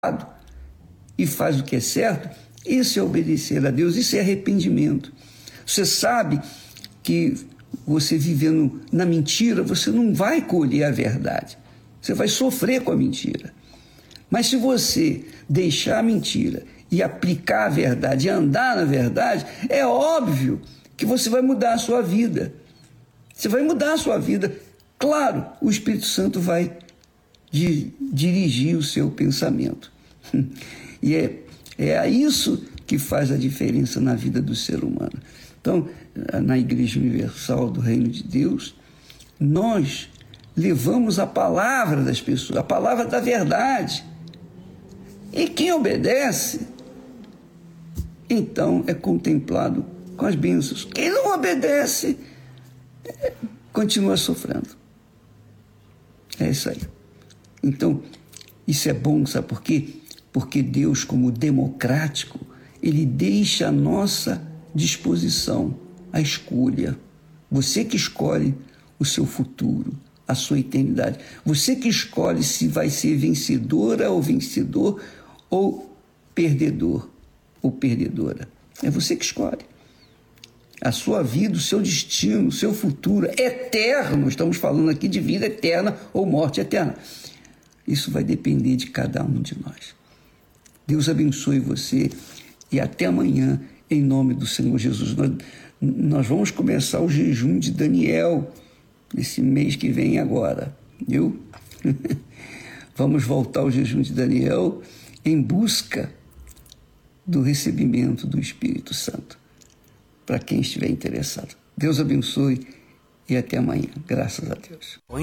e faz o que é certo, isso é obedecer a Deus, isso é arrependimento. Você sabe que você vivendo na mentira, você não vai colher a verdade. Você vai sofrer com a mentira. Mas se você deixar a mentira e aplicar a verdade, e andar na verdade, é óbvio que você vai mudar a sua vida. Você vai mudar a sua vida. Claro, o Espírito Santo vai dirigir o seu pensamento. E é isso que faz a diferença na vida do ser humano. Então, na Igreja Universal do Reino de Deus, nós levamos a palavra das pessoas, a palavra da verdade. E quem obedece, então é contemplado com as bênçãos. Quem não obedece, continua sofrendo. É isso aí. Então, isso é bom, sabe por quê? Porque Deus, como democrático, Ele deixa à nossa disposição a escolha. Você que escolhe o seu futuro, a sua eternidade. Você que escolhe se vai ser vencedora ou vencedor, ou perdedor ou perdedora. É você que escolhe. A sua vida, o seu destino, o seu futuro eterno, estamos falando aqui de vida eterna ou morte eterna. Isso vai depender de cada um de nós. Deus abençoe você e até amanhã, em nome do Senhor Jesus. Nós vamos começar o jejum de Daniel nesse mês que vem agora, viu? Vamos voltar ao jejum de Daniel em busca do recebimento do Espírito Santo, para quem estiver interessado. Deus abençoe e até amanhã. Graças a Deus.